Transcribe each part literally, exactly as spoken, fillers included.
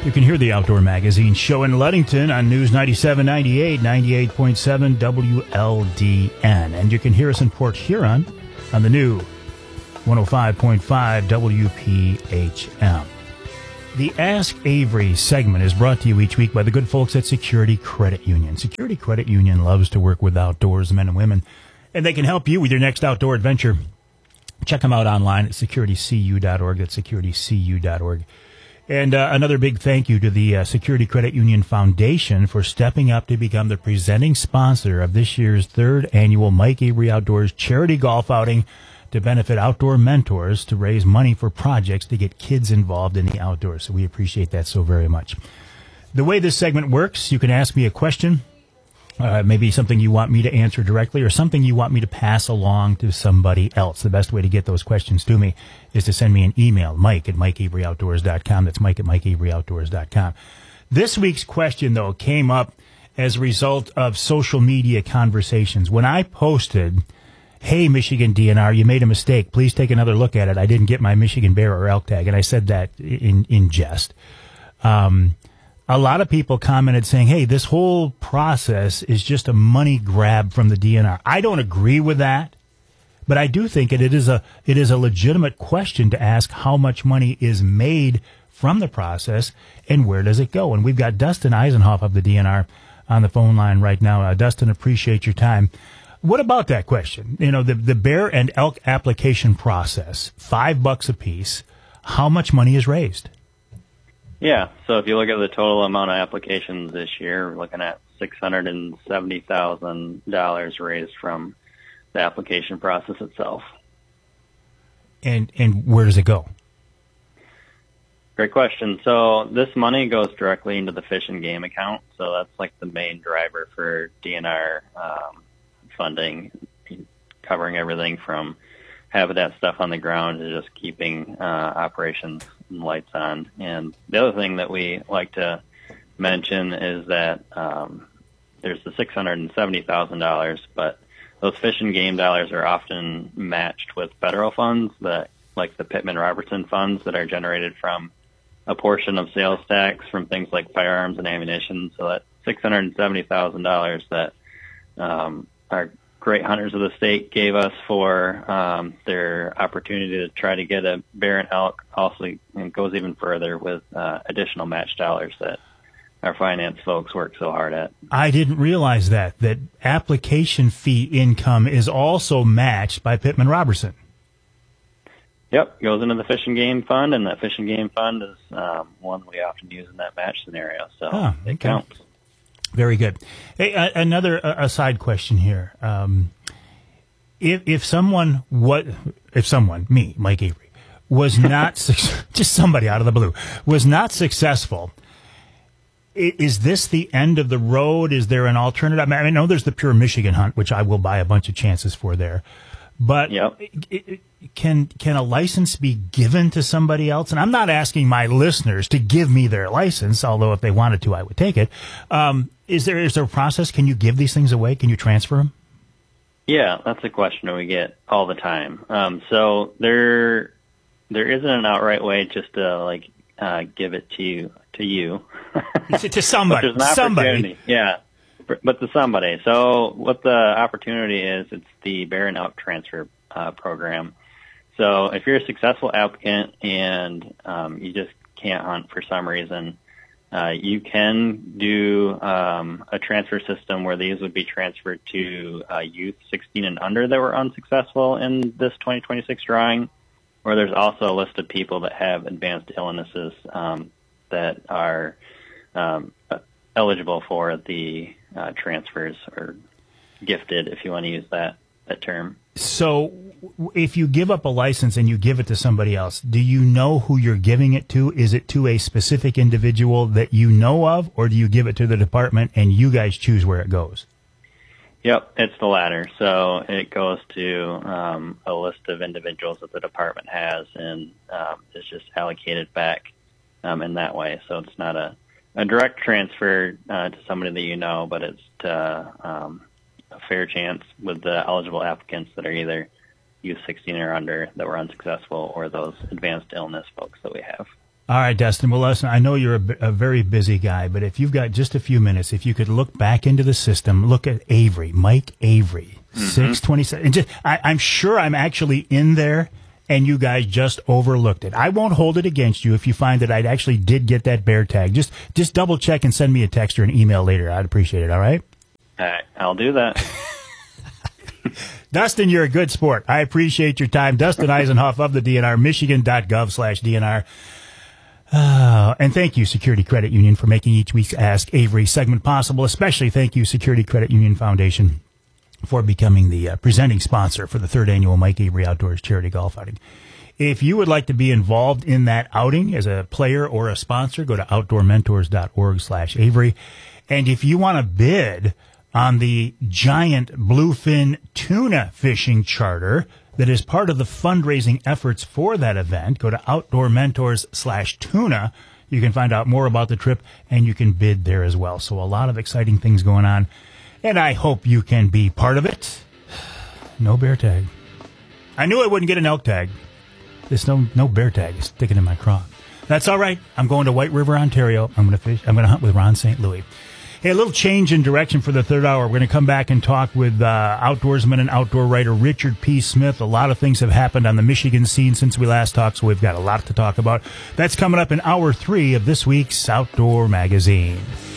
You can hear the Outdoor Magazine show in Ludington on News ninety-seven ninety-eight, ninety-eight point seven W L D N. And you can hear us in Port Huron on the new one oh five point five W P H M. The Ask Avery segment is brought to you each week by the good folks at Security Credit Union. Security Credit Union loves to work with outdoors men and women, and they can help you with your next outdoor adventure. Check them out online at security c u dot org. That's security c u dot org. And uh, another big thank you to the uh, Security Credit Union Foundation for stepping up to become the presenting sponsor of this year's third annual Mike Avery Outdoors charity golf outing to benefit outdoor mentors to raise money for projects to get kids involved in the outdoors. So we appreciate that so very much. The way this segment works, you can ask me a question, uh, maybe something you want me to answer directly or something you want me to pass along to somebody else. The best way to get those questions to me is to send me an email, Mike at Mike Avery Outdoors dot com. That's Mike at Mike Avery Outdoors dot com. This week's question, though, came up as a result of social media conversations. When I posted, hey, Michigan D N R, you made a mistake. Please take another look at it. I didn't get my Michigan bear or elk tag. And I said that in, in jest. Um, a lot of people commented saying, hey, this whole process is just a money grab from the D N R. I don't agree with that. But I do think it, it is a it is a legitimate question to ask how much money is made from the process and where does it go. And we've got Dustin Eisenhoff of the D N R on the phone line right now. Uh, Dustin, appreciate your time. What about that question? You know, the, the bear and elk application process, five bucks a piece. How much money is raised? Yeah, so if you look at the total amount of applications this year, we're looking at six hundred seventy thousand dollars raised from the application process itself. And and where does it go? Great question. So this money goes directly into the Fish and Game account. So that's like the main driver for D N R um, funding, covering everything from habitat stuff on the ground to just keeping uh, operations and lights on. And the other thing that we like to mention is that um, there's the six hundred seventy thousand dollars, but those Fish and Game dollars are often matched with federal funds, that, like the Pittman-Robertson funds that are generated from a portion of sales tax from things like firearms and ammunition. So that six hundred seventy thousand dollars that um, our great hunters of the state gave us for um, their opportunity to try to get a bear and elk also and goes even further with uh, additional match dollars that our finance folks work so hard at. I didn't realize that, that application fee income is also matched by Pittman-Robertson. Yep, goes into the Fish and Game fund, and that Fish and Game fund is um, one we often use in that match scenario, so oh, it okay. counts. Very good. Hey, uh, another uh, aside question here. Um, if if someone, what, if someone, me, Mike Avery, was not, su- just somebody out of the blue, was not successful, is this the end of the road? Is there an alternative? I, mean, I know there's the Pure Michigan hunt, which I will buy a bunch of chances for there. But yep. it, it, can can a license be given to somebody else? And I'm not asking my listeners to give me their license, although if they wanted to, I would take it. Um, is there is there a process? Can you give these things away? Can you transfer them? Yeah, that's a question that we get all the time. Um, so there there isn't an outright way just to like uh, give it to you. To you, to, to somebody, but there's an somebody, yeah, but to somebody. So what the opportunity is, it's the bear and elk transfer uh, program. So if you're a successful applicant and um, you just can't hunt for some reason, uh, you can do um, a transfer system where these would be transferred to uh, youth sixteen and under that were unsuccessful in this twenty twenty-six drawing, or there's also a list of people that have advanced illnesses um, that are um, eligible for the uh, transfers, or gifted, if you want to use that, that term. So if you give up a license and you give it to somebody else, do you know who you're giving it to? Is it to a specific individual that you know of, or do you give it to the department and you guys choose where it goes? Yep, it's the latter. So it goes to um, a list of individuals that the department has, and um, it's just allocated back Um, in that way. So it's not a, a direct transfer uh, to somebody that you know, but it's to, um, a fair chance with the eligible applicants that are either youth sixteen or under that were unsuccessful, or those advanced illness folks that we have. All right, Dustin. Well, listen, I know you're a, a very busy guy, but if you've got just a few minutes, if you could look back into the system, look at Avery, Mike Avery, mm-hmm. six twenty-seven. And just, I, I'm sure I'm actually in there, and you guys just overlooked it. I won't hold it against you if you find that I actually did get that bear tag. Just, just double check and send me a text or an email later. I'd appreciate it. All right. All right, I'll do that. Dustin, you're a good sport. I appreciate your time. Dustin Eisenhoff of the D N R, michigan.gov slash DNR. Uh, and thank you, Security Credit Union, for making each week's Ask Avery segment possible. Especially thank you, Security Credit Union Foundation, for becoming the uh, presenting sponsor for the third annual Mike Avery Outdoors Charity Golf Outing. If you would like to be involved in that outing as a player or a sponsor, go to outdoormentors.org slash Avery. And if you want to bid on the giant bluefin tuna fishing charter that is part of the fundraising efforts for that event, go to outdoormentors slash tuna. You can find out more about the trip, and you can bid there as well. So a lot of exciting things going on, and I hope you can be part of it. No bear tag. I knew I wouldn't get an elk tag. There's no no bear tag sticking in my craw. That's all right. I'm going to White River, Ontario. I'm going to fish. I'm going to hunt with Ron Saint Louis. Hey, a little change in direction for the third hour. We're going to come back and talk with uh, outdoorsman and outdoor writer Richard P. Smith. A lot of things have happened on the Michigan scene since we last talked, so we've got a lot to talk about. That's coming up in hour three of this week's Outdoor Magazine.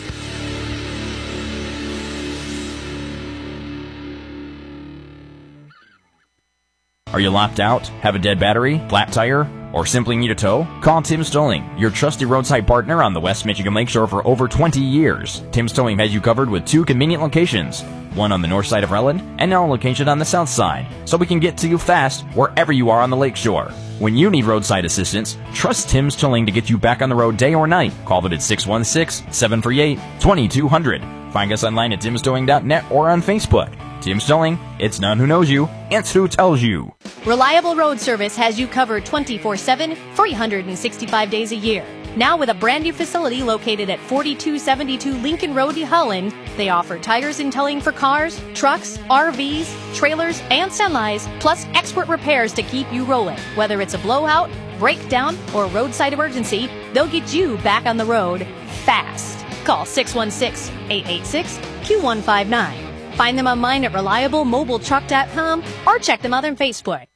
Are you locked out? Have a dead battery? Flat tire? Or simply need a tow? Call Tim Stolling, your trusted roadside partner on the West Michigan Lakeshore for over twenty years. Tim Stolling has you covered with two convenient locations, one on the north side of Relland and now a location on the south side, so we can get to you fast wherever you are on the lakeshore. When you need roadside assistance, trust Tim Stolling to get you back on the road day or night. Call them at six one six, seven three eight, two two zero zero. Find us online at tim stolling dot net or on Facebook. Tim Stolling, it's none who knows you, it's who tells you. Reliable Road Service has you covered twenty-four seven, three hundred sixty-five days a year. Now with a brand new facility located at forty-two seventy-two Lincoln Road, Holland, they offer tires and towing for cars, trucks, R Vs, trailers, and semis, plus expert repairs to keep you rolling. Whether it's a blowout, breakdown, or roadside emergency, they'll get you back on the road fast. Call six one six, eight eight six, Q one five nine. Find them online at reliable mobile truck dot com or check them out on Facebook.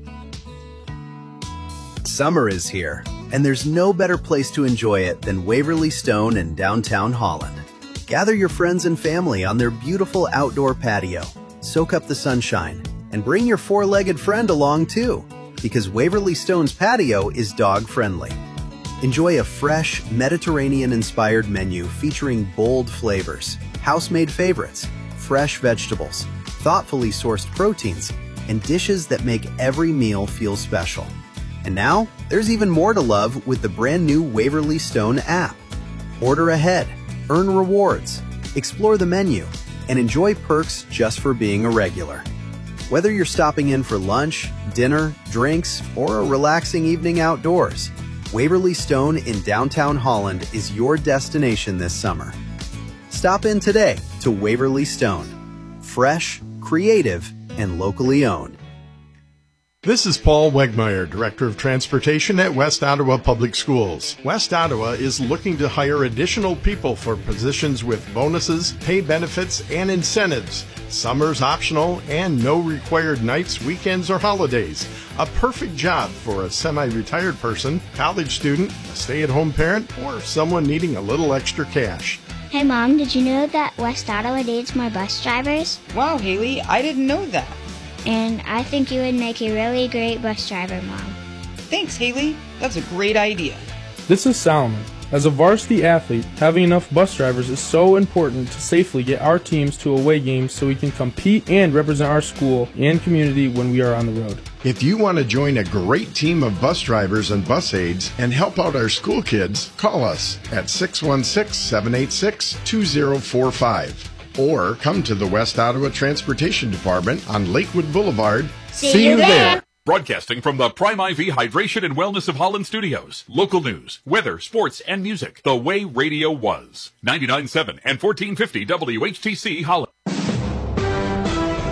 Summer is here, and there's no better place to enjoy it than Waverly Stone in downtown Holland. Gather your friends and family on their beautiful outdoor patio, soak up the sunshine, and bring your four-legged friend along too, because Waverly Stone's patio is dog-friendly. Enjoy a fresh, Mediterranean-inspired menu featuring bold flavors, house-made favorites, fresh vegetables, thoughtfully sourced proteins, and dishes that make every meal feel special. And now, there's even more to love with the brand new Waverly Stone app. Order ahead, earn rewards, explore the menu, and enjoy perks just for being a regular. Whether you're stopping in for lunch, dinner, drinks, or a relaxing evening outdoors, Waverly Stone in downtown Holland is your destination this summer. Stop in today to Waverly Stone. Fresh, creative, and locally owned. This is Paul Wegmeyer, Director of Transportation at West Ottawa Public Schools. West Ottawa is looking to hire additional people for positions with bonuses, pay benefits, and incentives. Summer's optional and no required nights, weekends, or holidays. A perfect job for a semi-retired person, college student, a stay-at-home parent, or someone needing a little extra cash. Hey Mom, did you know that West Ottawa needs more bus drivers? Wow, Haley, I didn't know that. And I think you would make a really great bus driver, Mom. Thanks, Haley. That's a great idea. This is Salomon. As a varsity athlete, having enough bus drivers is so important to safely get our teams to away games so we can compete and represent our school and community when we are on the road. If you want to join a great team of bus drivers and bus aides and help out our school kids, call us at six one six, seven eight six, two zero four five. Or come to the West Ottawa Transportation Department on Lakewood Boulevard. See, See you there. there. Broadcasting from the Prime I V Hydration and Wellness of Holland studios. Local news, weather, sports, and music. The way radio was. ninety-nine point seven and fourteen fifty W H T C Holland.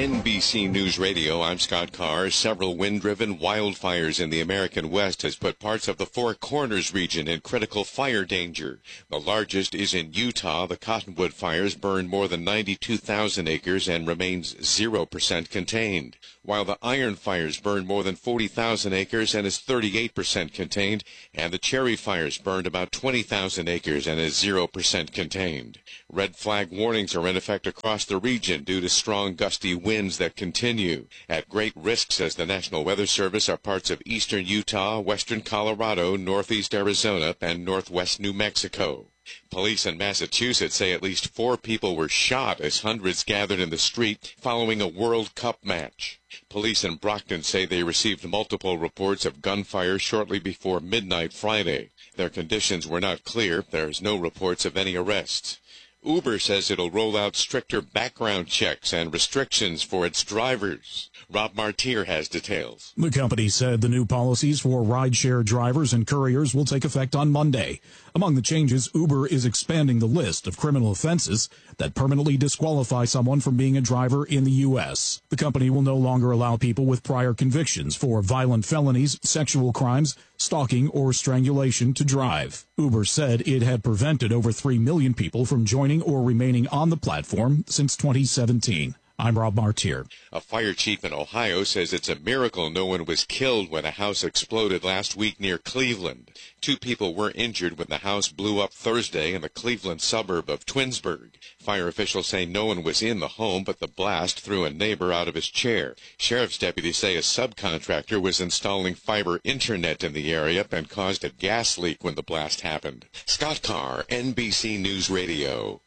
N B C News Radio, I'm Scott Carr. Several wind-driven wildfires in the American West has put parts of the Four Corners region in critical fire danger. The largest is in Utah. The Cottonwood fires burned more than ninety-two thousand acres and remains zero percent contained, while the Iron fires burned more than forty thousand acres and is thirty-eight percent contained, and the Cherry fires burned about twenty thousand acres and is zero percent contained. Red flag warnings are in effect across the region due to strong gusty winds that continue. At great risk, says the National Weather Service, are parts of eastern Utah, western Colorado, northeast Arizona, and northwest New Mexico. Police in Massachusetts say at least four people were shot as hundreds gathered in the street following a World Cup match. Police in Brockton say they received multiple reports of gunfire shortly before midnight Friday. Their conditions were not clear. There's no reports of any arrests. Uber says it'll roll out stricter background checks and restrictions for its drivers. Rob Martier has details. The company said the new policies for rideshare drivers and couriers will take effect on Monday. Among the changes, Uber is expanding the list of criminal offenses that permanently disqualify someone from being a driver in the U S. The company will no longer allow people with prior convictions for violent felonies, sexual crimes, stalking, or strangulation to drive. Uber said it had prevented over three million people from joining or remaining on the platform since twenty seventeen. I'm Rob Martier. A fire chief in Ohio says it's a miracle no one was killed when a house exploded last week near Cleveland. Two people were injured when the house blew up Thursday in the Cleveland suburb of Twinsburg. Fire officials say no one was in the home, but the blast threw a neighbor out of his chair. Sheriff's deputies say a subcontractor was installing fiber internet in the area and caused a gas leak when the blast happened. Scott Carr, N B C News Radio.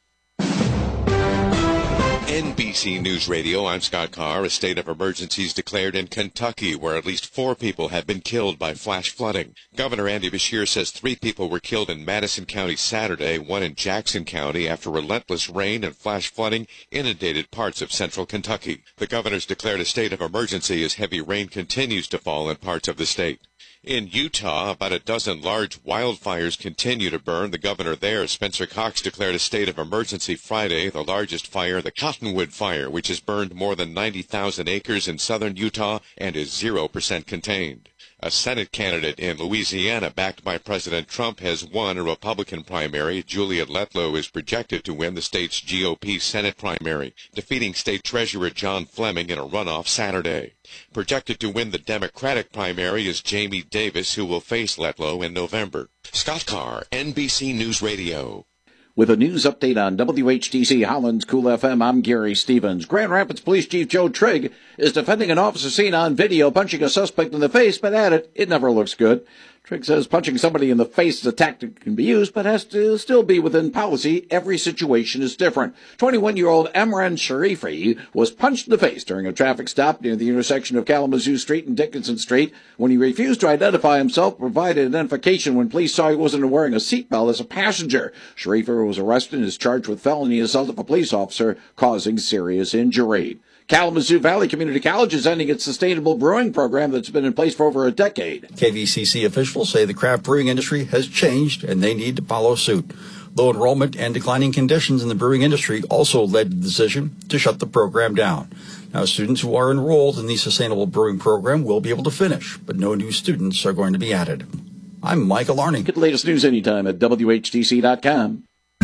N B C News Radio, I'm Scott Carr. A state of emergency is declared in Kentucky, where at least four people have been killed by flash flooding. Governor Andy Beshear says three people were killed in Madison County Saturday, one in Jackson County, after relentless rain and flash flooding inundated parts of central Kentucky. The governor's declared a state of emergency as heavy rain continues to fall in parts of the state. In Utah, about a dozen large wildfires continue to burn. The governor there, Spencer Cox, declared a state of emergency Friday. The largest fire, the Cottonwood fire, which has burned more than ninety thousand acres in southern Utah and is zero percent contained. A Senate candidate in Louisiana, backed by President Trump, has won a Republican primary. Juliet Letlow is projected to win the state's G O P Senate primary, defeating State Treasurer John Fleming in a runoff Saturday. Projected to win the Democratic primary is Jamie Davis, who will face Letlow in November. Scott Carr, N B C News Radio. With a news update on W H T C Holland's Cool F M, I'm Gary Stevens. Grand Rapids Police Chief Joe Trigg is defending an officer seen on video punching a suspect in the face, but at it, it never looks good. Trigg says punching somebody in the face is a tactic that can be used, but has to still be within policy. Every situation is different. twenty-one-year-old Emran Sharifi was punched in the face during a traffic stop near the intersection of Kalamazoo Street and Dickinson Street when he refused to identify himself, provided identification when police saw he wasn't wearing a seatbelt as a passenger. Sharifi was arrested and is charged with felony assault of a police officer causing serious injury. Kalamazoo Valley Community College is ending its sustainable brewing program that's been in place for over a decade. K V C C officials say the craft brewing industry has changed and they need to follow suit. Low enrollment and declining conditions in the brewing industry also led to the decision to shut the program down. Now, students who are enrolled in the sustainable brewing program will be able to finish, but no new students are going to be added. I'm Michael Arning. Get the latest news anytime at W H T C dot com.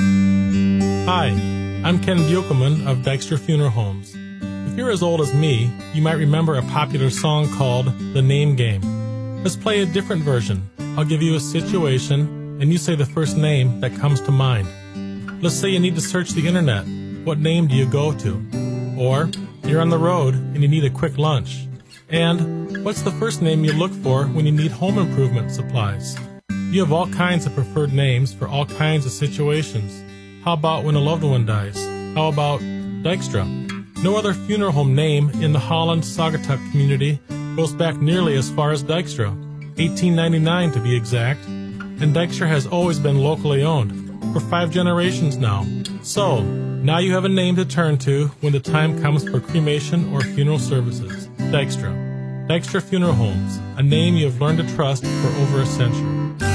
Hi, I'm Ken Buchelman of Dykstra Funeral Homes. If you're as old as me, you might remember a popular song called The Name Game. Let's play a different version. I'll give you a situation, and you say the first name that comes to mind. Let's say you need to search the internet. What name do you go to? Or, you're on the road and you need a quick lunch. And, what's the first name you look for when you need home improvement supplies? You have all kinds of preferred names for all kinds of situations. How about when a loved one dies? How about Dykstra? No other funeral home name in the Holland-Saugatuck community goes back nearly as far as Dykstra, eighteen ninety-nine to be exact, and Dykstra has always been locally owned, for five generations now. So, now you have a name to turn to when the time comes for cremation or funeral services. Dykstra. Dykstra Funeral Homes, a name you have learned to trust for over a century.